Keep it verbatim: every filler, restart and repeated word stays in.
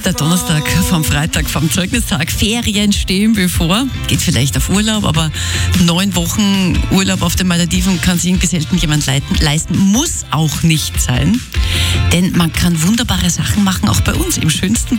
Der Donnerstag vom Freitag vom Zeugnistag. Ferien stehen bevor. Geht vielleicht auf Urlaub, aber neun Wochen Urlaub auf den Malediven kann sich irgendwie selten jemand leisten. Muss auch nicht sein. Denn man kann wunderbare Sachen machen, auch bei uns im schönsten